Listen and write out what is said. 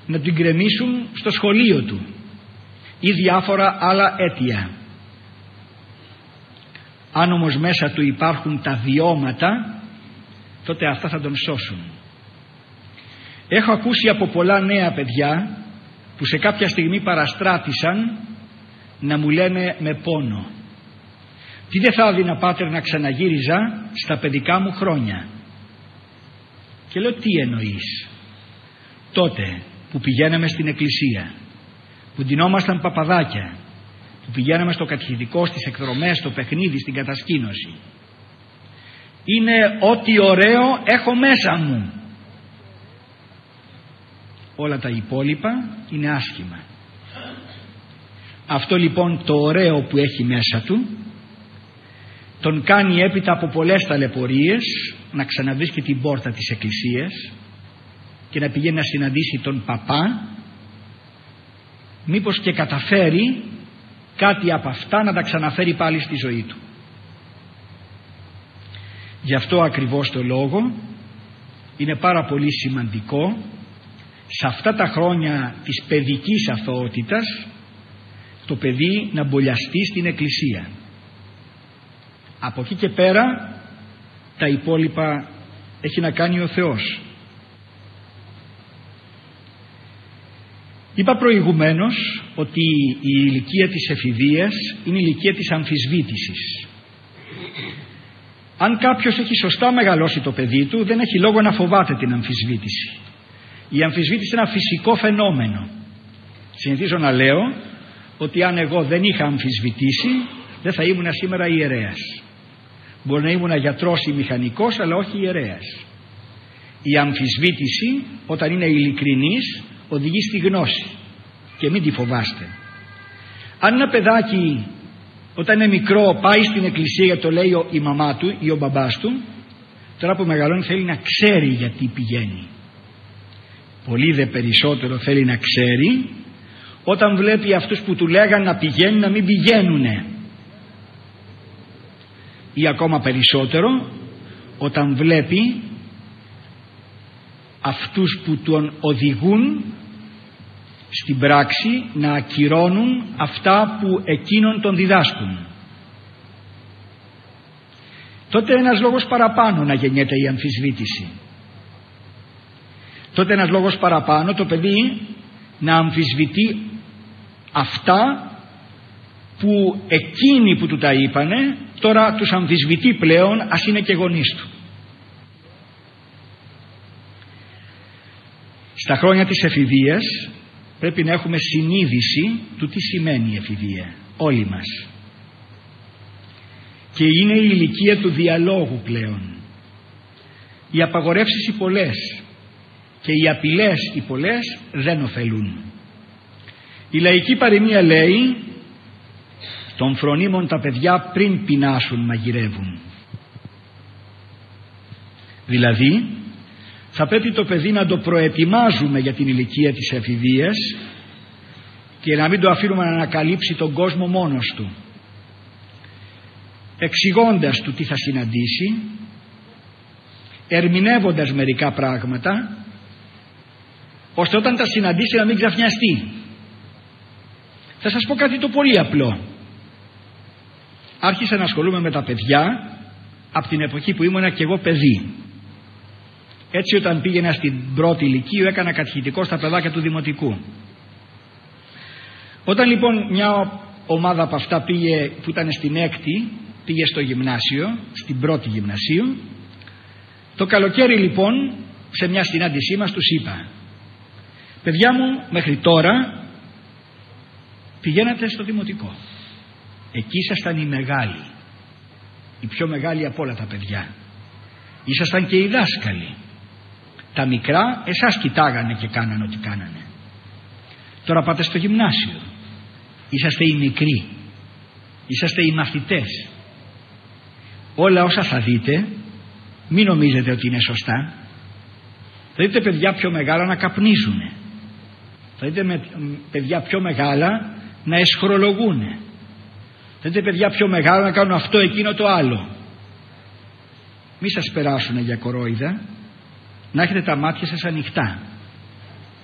να την γκρεμίσουν στο σχολείο του ή διάφορα άλλα αίτια. Αν όμως μέσα του υπάρχουν τα βιώματα, τότε αυτά θα τον σώσουν. Έχω ακούσει από πολλά νέα παιδιά που σε κάποια στιγμή παραστράτησαν να μου λένε με πόνο: τι δεν θα έδινα, πάτερ, να ξαναγύριζα στα παιδικά μου χρόνια. Και λέω: τι εννοείς? Τότε που πηγαίναμε στην εκκλησία, που ντυνόμασταν παπαδάκια, που πηγαίναμε στο κατηχητικό, στις εκδρομές, στο παιχνίδι, στην κατασκήνωση. Είναι ό,τι ωραίο έχω μέσα μου. Όλα τα υπόλοιπα είναι άσχημα. Αυτό λοιπόν το ωραίο που έχει μέσα του τον κάνει έπειτα από πολλές ταλαιπωρίες να ξαναβρίσκει την πόρτα της εκκλησίας και να πηγαίνει να συναντήσει τον παπά, μήπως και καταφέρει κάτι από αυτά να τα ξαναφέρει πάλι στη ζωή του. Γι' αυτό ακριβώς το λόγο είναι πάρα πολύ σημαντικό σε αυτά τα χρόνια της παιδικής αθωότητας το παιδί να μπολιαστεί στην εκκλησία. Από εκεί και πέρα τα υπόλοιπα έχει να κάνει ο Θεός. Είπα προηγουμένως ότι η ηλικία της εφηβείας είναι η ηλικία της αμφισβήτησης. Αν κάποιος έχει σωστά μεγαλώσει το παιδί του, δεν έχει λόγο να φοβάται την αμφισβήτηση. Η αμφισβήτηση είναι ένα φυσικό φαινόμενο. Συνηθίζω να λέω ότι αν εγώ δεν είχα αμφισβητήσει, δεν θα ήμουν σήμερα ιερέας. Μπορεί να ήμουν γιατρός ή μηχανικός, αλλά όχι ιερέας. Η αμφισβήτηση, όταν είναι ειλικρινής, οδηγεί στη γνώση και μην τη φοβάστε. Αν ένα παιδάκι όταν είναι μικρό πάει στην εκκλησία γιατί το λέει η μαμά του ή ο μπαμπάς του, τώρα που μεγαλώνει θέλει να ξέρει γιατί πηγαίνει. Πολύ δε περισσότερο θέλει να ξέρει όταν βλέπει αυτούς που του λέγαν να πηγαίνουν να μην πηγαίνουνε, ή ακόμα περισσότερο όταν βλέπει αυτούς που τον οδηγούν στην πράξη να ακυρώνουν αυτά που εκείνον τον διδάσκουν. Τότε ένας λόγος παραπάνω να γεννιέται η αμφισβήτηση. Τότε ένας λόγος παραπάνω το παιδί να αμφισβητεί αυτά που εκείνοι που του τα είπανε τώρα τους αμφισβητεί πλέον, ας είναι και γονείς του. Στα χρόνια της εφηβείας πρέπει να έχουμε συνείδηση του τι σημαίνει η εφηβεία, όλοι μας. Και είναι η ηλικία του διαλόγου πλέον. Οι απαγορεύσεις οι πολλές και οι απειλές οι πολλές δεν ωφελούν. Η λαϊκή παροιμία λέει: των φρονίμων τα παιδιά πριν πεινάσουν μαγειρεύουν. Δηλαδή θα πρέπει το παιδί να το προετοιμάζουμε για την ηλικία της εφηβείας και να μην το αφήνουμε να ανακαλύψει τον κόσμο μόνος του, εξηγώντας του τι θα συναντήσει, ερμηνεύοντας μερικά πράγματα, ώστε όταν τα συναντήσει να μην ξαφνιαστεί. Θα σας πω κάτι το πολύ απλό. Άρχισα να ασχολούμαι με τα παιδιά από την εποχή που ήμουνα και εγώ παιδί. Έτσι όταν πήγαινα στην πρώτη ηλικία έκανα κατηχητικό στα παιδάκια του δημοτικού. Όταν λοιπόν μια ομάδα από αυτά πήγε, που ήταν στην έκτη, πήγε στο γυμνάσιο, στην πρώτη γυμνασίου, το καλοκαίρι λοιπόν σε μια συνάντησή μας τους είπα: παιδιά μου, μέχρι τώρα πηγαίνατε στο δημοτικό, εκεί ήσασταν οι μεγάλοι, οι πιο μεγάλοι από όλα τα παιδιά, ήσασταν και οι δάσκαλοι. Τα μικρά εσάς κοιτάγανε και κάνανε ό,τι κάνανε. Τώρα πάτε στο γυμνάσιο, είσαστε οι μικροί, είσαστε οι μαθητές. Όλα όσα θα δείτε μην νομίζετε ότι είναι σωστά. Θα δείτε παιδιά πιο μεγάλα να καπνίζουνε, θα δείτε παιδιά πιο μεγάλα να εσχρολογούνε, θα δείτε παιδιά πιο μεγάλα να κάνουν αυτό εκείνο το άλλο. Μη σας περάσουνε για κορόιδα, να έχετε τα μάτια σας ανοιχτά.